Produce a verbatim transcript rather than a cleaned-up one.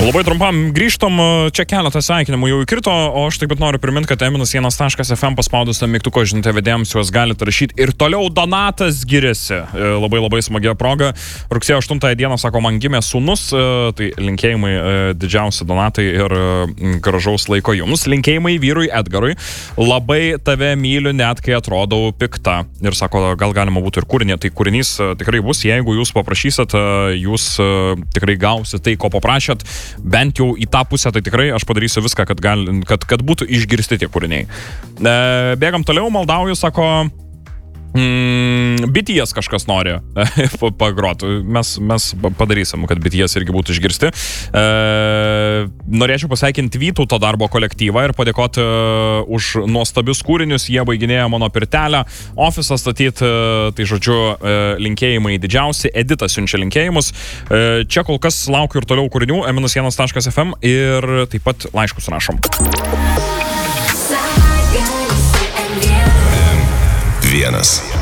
Labai trumpam grįžtom, čia keletą sveikinimų jau įkrito, o aš taip pat noriu priminti, kad eminas vienas taškas ef em paspaudus tą mygtuko žinutę vedėjams, juos galite rašyti. Ir toliau Donatas giriasi. Labai labai smagia proga. Rugsėjo aštuntąją dieną, sako, man gimė sūnus, tai linkėjimai didžiausi Donatai ir gražaus laiko jums. Linkėjimai vyrui Edgarui. Labai tave myliu, net kai atrodau pikta. Ir sako, gal galima būtų ir kūrinė. Tai kūrinys tikrai bus, jeigu jūs paprašysit, jūs tikrai gausit tai, ko paprašėt. Bent jau į tą pusę, tai tikrai aš padarysiu viską, kad, gal, kad, kad būtų išgirsti tie kūriniai. E, bėgam toliau, maldauju, sako, mm, B T S kažkas nori pagroti. Mes, mes padarysim, kad B T S irgi būtų išgirsti. E, norėčiau pasveikinti Vytauto darbo kolektyvą ir padėkoti už nuostabius kūrinius. Jie baiginėjo mano pirtelę, ofisą statyti, tai žodžiu, linkėjimai didžiausi. Edita siunčia linkėjimus. Čia kol kas laukiu ir toliau kūrinių, eminas vienas taškas ef em ir taip pat laiškus rašom. Vienas.